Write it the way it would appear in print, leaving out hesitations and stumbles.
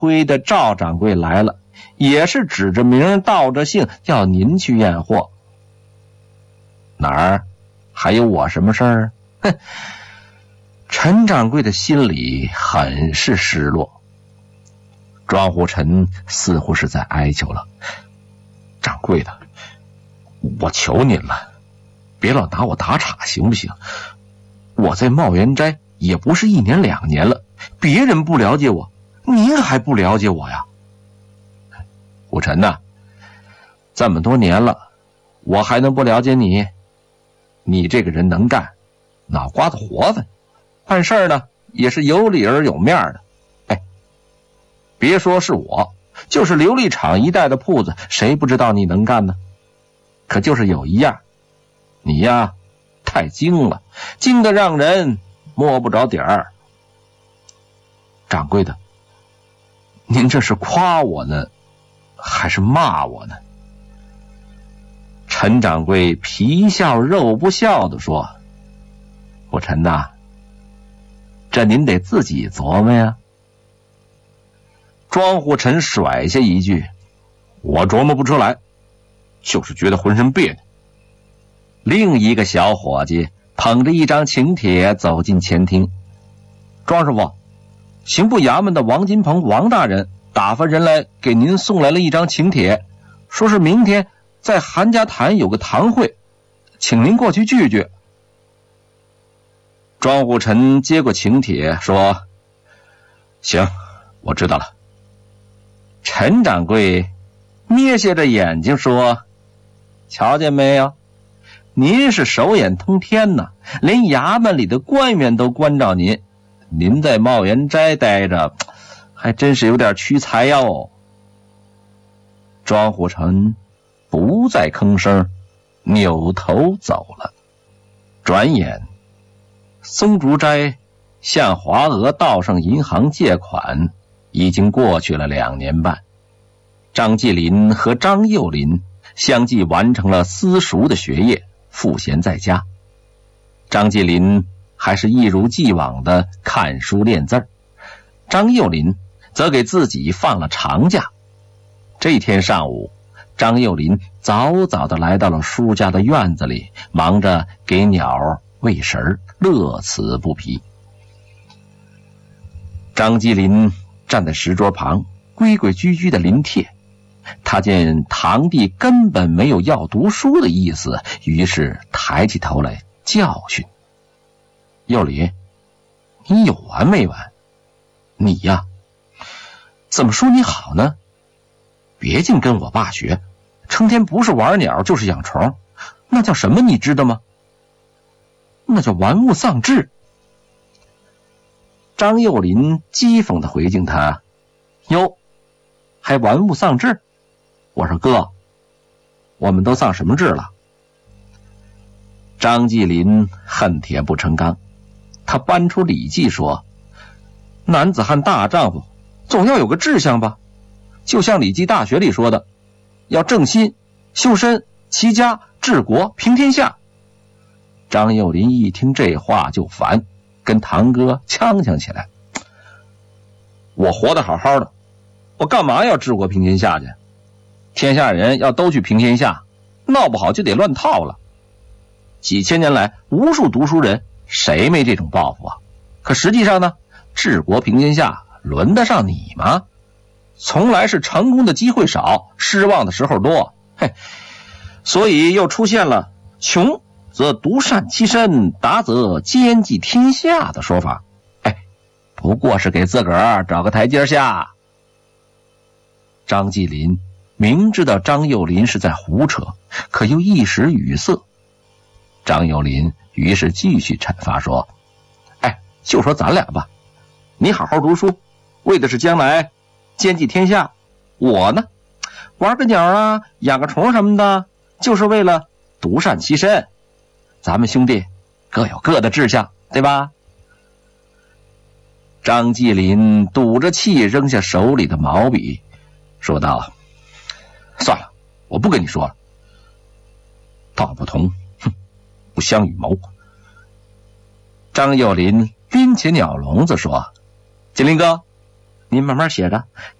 徽的赵掌柜来了，也是指着名道着姓要您去验货。哪儿还有我什么事儿？哼！陈掌柜的心里很是失落。庄虎臣似乎是在哀求了：掌柜的，我求您了，别老拿我打岔行不行？我在茂源斋也不是1年2年了，别人不了解我，您还不了解我呀？虎臣呐，这么多年了，我还能不了解你？你这个人能干，脑瓜子活泛，办事呢也是有理儿有面的。哎，别说是我，就是琉璃厂一带的铺子，谁不知道你能干呢？可就是有一样，你呀太精了，精得让人摸不着底儿。掌柜的，您这是夸我呢，还是骂我呢？陈掌柜皮笑肉不笑地说：虎臣呐，这您得自己琢磨呀。庄虎臣甩下一句：我琢磨不出来，就是觉得浑身别扭。另一个小伙计捧着一张请帖走进前厅：庄师傅，刑部衙门的王金鹏王大人打发人来给您送来了一张请帖，说是明天在韩家坛有个堂会，请您过去聚聚。庄虎臣接过请帖说：行，我知道了。陈掌柜眯斜着眼睛说：瞧见没有，您是手眼通天呐，连衙门里的官员都关照您，您在茂源斋待着还真是有点屈才哟。庄虎臣不再吭声，扭头走了。转眼松竹斋向华俄道盛银行借款已经过去了2年半，张继林和张幼林相继完成了私塾的学业，赋闲在家。张继林还是一如既往的看书练字，张幼林则给自己放了长假。这天上午，张幼林早早的来到了书家的院子里，忙着给鸟喂食，乐此不疲。张继林站在石桌旁，规规矩矩的临帖。他见堂弟根本没有要读书的意思，于是抬起头来教训：幼林，你有完没完？你呀，怎么说你好呢？别净跟我爸学，成天不是玩鸟就是养虫，那叫什么你知道吗？那叫玩物丧志。张幼林讥讽地回敬他：哟，还玩物丧志？我说哥，我们都丧什么志了？张继林恨铁不成钢，他搬出《礼记》说：男子汉大丈夫总要有个志向吧，就像《礼记大学》里说的，要正心、修身、齐家、治国、平天下。张幼林一听这话就烦，跟堂哥呛呛起来：我活得好好的，我干嘛要治国平天下去？天下人要都去平天下，闹不好就得乱套了。几千年来，无数读书人，谁没这种抱负啊？可实际上呢，治国平天下轮得上你吗？从来是成功的机会少，失望的时候多。嘿，所以又出现了穷则独善其身，达则兼济天下的说法。哎，不过是给自个儿找个台阶下。张继林明知道张幼林是在胡扯，可又一时语塞。张幼林于是继续阐发说：哎，就说咱俩吧，你好好读书，为的是将来兼济天下。我呢，玩个鸟啊，养个虫什么的，就是为了独善其身。咱们兄弟各有各的志向，对吧？张继林赌着气扔下手里的毛笔，说道：算了，我不跟你说了。道不同，不相与谋。张幼林拎起鸟笼子说：金林哥， 您慢慢写着。